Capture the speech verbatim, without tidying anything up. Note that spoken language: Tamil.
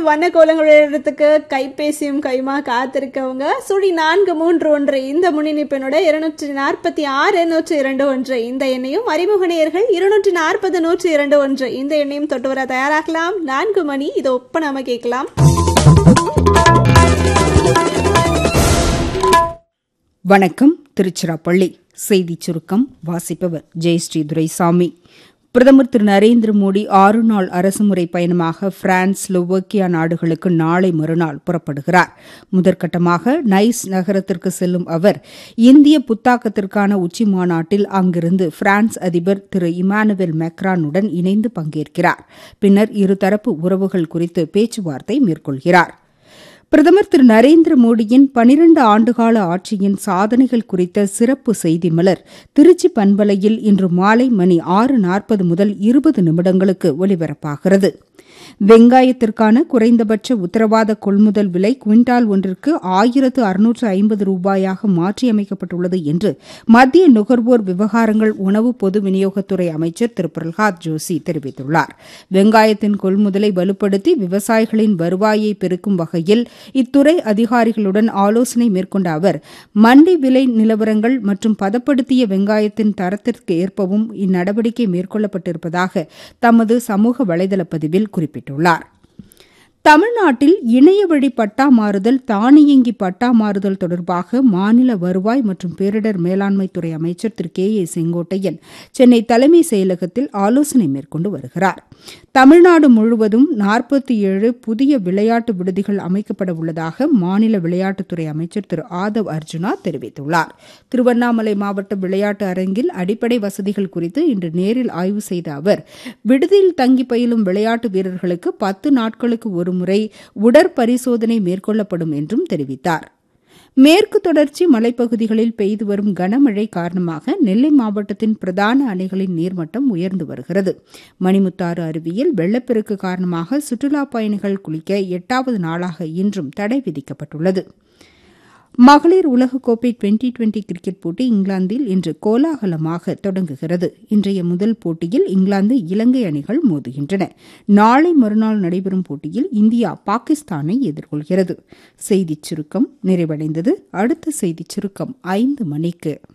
வண்ண கோலங்கள் எழுதுறதுக்கு கைபேசியும் கைமா காத்திருக்கவங்க சுழி நான்கு மூன்று ஒன்று இந்த முன்னிணைப்பினோட இருநூற்றி நாற்பத்தி ஆறு நூற்றி இரண்டு ஒன்று இந்த எண்ணையும் அறிமுக நேயர்கள் இருநூற்றி நாற்பது நூற்றி இரண்டு ஒன்று இந்த எண்ணையும் தொட்டு வர தயாராகலாம். நான்கு மணி இதை ஒப்ப நாம கேட்கலாம். வணக்கம். திருச்சிராப்பள்ளி செய்தி சுருக்கம் வாசிப்பவர் ஜெயஸ்ரீ துரைசாமி. பிரதமர் திரு நரேந்திர மோடி ஆறு நாள் அரசுமுறை பயணமாக பிரான்ஸ், ஸ்லோவாக்கியா நாடுகளுக்கு நாளை மறுநாள் புறப்படுகிறார். முதற்கட்டமாக நைஸ் நகரத்திற்கு செல்லும் அவர் இந்திய புத்தாக்கத்திற்கான உச்சி மாநாட்டில் அங்கிருந்து பிரான்ஸ் அதிபர் திரு இமானுவேல் மேக்ரானுடன் இணைந்து பங்கேற்கிறார். பின்னர் இருதரப்பு உறவுகள் குறித்து பேச்சுவார்த்தை மேற்கொள்கிறார். பிரதமர் திரு நரேந்திர மோடியின் பனிரண்டு ஆண்டுகால ஆட்சியின் சாதனைகள் குறித்த சிறப்பு செய்தி மலர் திருச்சி பண்பலையில் இன்று மாலை மணி ஆறு நாற்பது முதல் இருபது நிமிடங்களுக்கு ஒலிபரப்பாகிறது. வெங்காயத்திற்கான குறைந்தபட்ச உத்தரவாத கொள்முதல் விலை குவிண்டால் ஒன்றிற்கு ஆயிரத்து அறுநூற்று ஐம்பது ரூபாயாக மாற்றியமைக்கப்பட்டுள்ளது என்று மத்திய நுகர்வோர் விவகாரங்கள் உணவு பொது விநியோகத்துறை அமைச்சர் திரு பிரகலாத் ஜோஷி தெரிவித்துள்ளார். வெங்காயத்தின் கொள்முதலை வலுப்படுத்தி விவசாயிகளின் வருவாயை பெருக்கும் வகையில் இத்துறை அதிகாரிகளுடன் ஆலோசனை மேற்கொண்ட அவர் மண்டி விலை நிலவரங்கள் மற்றும் பதப்படுத்திய வெங்காயத்தின் தரத்திற்கு ஏற்பவும் இந்நடவடிக்கை மேற்கொள்ளப்பட்டிருப்பதாக தமது சமூக வலைதள பதிவில் குறிப்பிட்டுள்ளார். தமிழ்நாட்டில் இணையவழி பட்டா மாறுதல், தானியங்கி பட்டா மாறுதல் தொடர்பாக மாநில வருவாய் மற்றும் பேரிடர் மேலாண்மைத்துறை அமைச்சர் திரு கே ஏ செங்கோட்டையன் சென்னை தலைமை செயலகத்தில் ஆலோசனை மேற்கொண்டு வருகிறார். தமிழ்நாடு முழுவதும் நாற்பத்தி ஏழு புதிய விளையாட்டு விடுதிகள் அமைக்கப்பட உள்ளதாக மாநில விளையாட்டுத்துறை அமைச்சர் திரு ஆதவ் அர்ஜுனா தெரிவித்துள்ளார். திருவண்ணாமலை மாவட்ட விளையாட்டு அரங்கில் அடிப்படை வசதிகள் குறித்து இன்று நேரில் ஆய்வு செய்த அவர் விடுதியில் தங்கி பயிலும் விளையாட்டு வீரர்களுக்கு பத்து நாட்களுக்கு ஒரு முறை உடற்பரிசோதனை மேற்கொள்ளப்படும் என்றும் தெரிவித்தார். மேற்கு தொடர்ச்சி மலைப்பகுதிகளில் பெய்து வரும் கனமழை காரணமாக நெல்லை மாவட்டத்தின் பிரதான அணைகளின் நீர்மட்டம் உயர்ந்து வருகிறது. மணிமுத்தாறு அருவியில் வெள்ளப்பெருக்கு காரணமாக சுற்றுலாப் பயணிகள் குளிக்க எட்டாவது நாளாக இன்றும் தடை விதிக்கப்பட்டுள்ளது. மகளிர் உலகக்கோப்பை டுவெண்டி டுவெண்டி கிரிக்கெட் போட்டி இங்கிலாந்தில் இன்று கோலாகலமாக தொடங்குகிறது. இன்றைய முதல் போட்டியில் இங்கிலாந்து, இலங்கை அணிகள் மோதுகின்றன. நாளை மறுநாள் நடைபெறும் போட்டியில் இந்தியா பாகிஸ்தானை எதிர்கொள்கிறது. செய்திச் சுருக்கம் நிறைவடைந்தது. அடுத்த செய்திச் சுருக்கம் ஐந்து மணிக்கு.